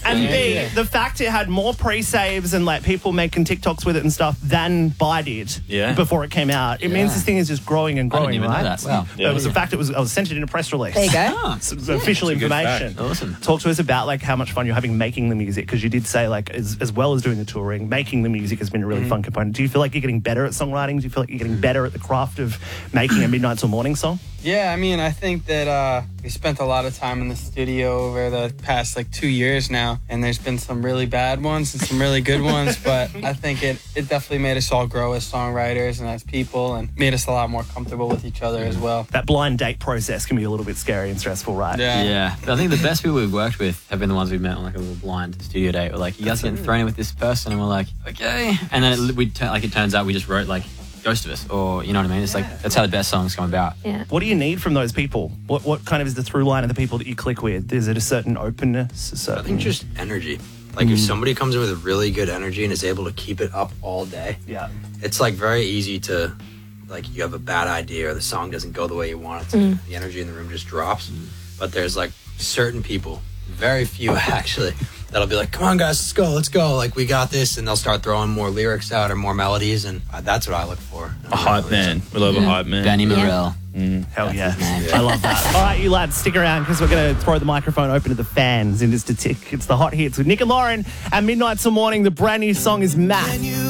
And B, the fact it had more pre-saves and like people making TikToks with it and stuff than Bye did before it came out. It means this thing is just growing and growing, I didn't even right? know that. Wow. It was the fact I was sent it in a press release. There you go. It's official information. Awesome. Talk to us about like how much fun you're having making the music, because you did say like as well as doing the touring, making the music has been a really fun component. Do you feel like you're getting better at songwriting? Do you feel like you're getting better at the craft of making a Midnight Till Morning song? Yeah, I mean, I think that we spent a lot of time in the studio over the past 2 years now, and there's been some really bad ones and some really good ones, but I think it definitely made us all grow as songwriters and as people, and made us a lot more comfortable with each other as well. That blind date process can be a little bit scary and stressful, right? Yeah. But I think the best people we've worked with have been the ones we've met on like a little blind studio date. We're like, you guys getting thrown in with this person, and we're like, okay. And then it turns out we just wrote like Ghost of Us, or you know what I mean? It's like that's how the best songs come about. Yeah. What do you need from those people? What kind of is the through line of the people that you click with? Is it a certain openness? I think just energy. Like if somebody comes in with really good energy and is able to keep it up all day, it's like very easy to, like, you have a bad idea or the song doesn't go the way you want it to. The energy in the room just drops. But there's like certain people, very few actually, that'll be like, come on guys, let's go, like we got this, and they'll start throwing more lyrics out or more melodies, and that's what I look for. A hype man. We love a hype man. Benny Morell. Hell yeah. I love that. All right, you lads, stick around because we're going to throw the microphone open to the fans in just a tick. It's the hot hits with Nick and Lauren at Midnight Till Morning. The brand new song is Math.